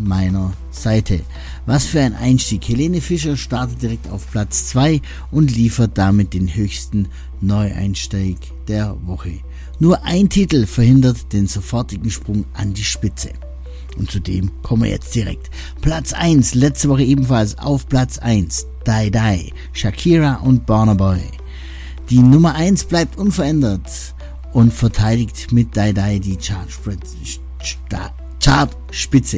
meiner Seite. Was für ein Einstieg. Helene Fischer startet direkt auf Platz 2 und liefert damit den höchsten Neueinstieg der Woche. Nur ein Titel verhindert den sofortigen Sprung an die Spitze. Und zu dem kommen wir jetzt direkt. Platz 1, letzte Woche ebenfalls auf Platz 1. Die Die, Shakira und Burna Boy. Die Nummer 1 bleibt unverändert und verteidigt mit Die Die die Chartspitze.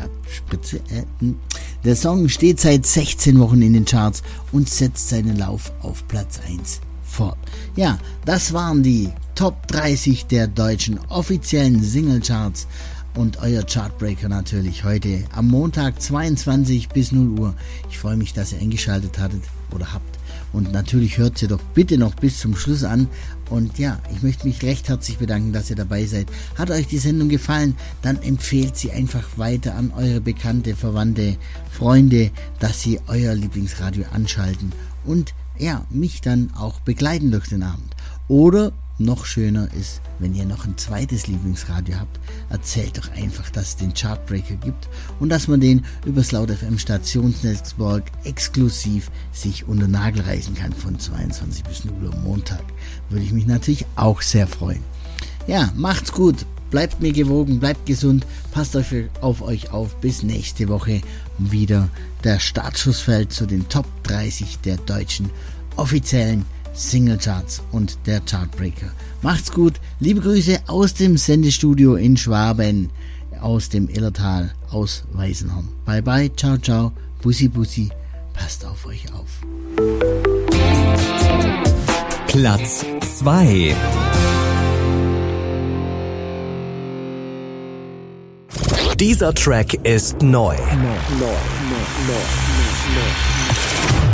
Der Song steht seit 16 Wochen in den Charts und setzt seinen Lauf auf Platz 1 fort. Ja, das waren die Top 30 der deutschen offiziellen Singlecharts und euer Chartbreaker natürlich heute am Montag 22 bis 0 Uhr. Ich freue mich, dass ihr eingeschaltet hattet oder habt. Und natürlich hört sie doch bitte noch bis zum Schluss an. Und ja, ich möchte mich recht herzlich bedanken, dass ihr dabei seid. Hat euch die Sendung gefallen, dann empfehlt sie einfach weiter an eure Bekannte, Verwandte, Freunde, dass sie euer Lieblingsradio anschalten und ja, mich dann auch begleiten durch den Abend. Oder noch schöner ist, wenn ihr noch ein zweites Lieblingsradio habt, erzählt doch einfach, dass es den Chartbreaker gibt und dass man den übers Laut FM Stationsnetzwerk exklusiv sich unter Nagel reißen kann von 22 bis 0 Uhr Montag. Würde ich mich natürlich auch sehr freuen. Ja, macht's gut, bleibt mir gewogen, bleibt gesund, passt auf euch auf, bis nächste Woche wieder der Startschuss fällt zu den Top 30 der deutschen offiziellen Singlecharts und der Chartbreaker. Macht's gut, liebe Grüße aus dem Sendestudio in Schwaben, aus dem Illertal, aus Weißenhorn. Bye bye, ciao ciao, bussi bussi, passt auf euch auf. Platz 2. Dieser Track ist neu.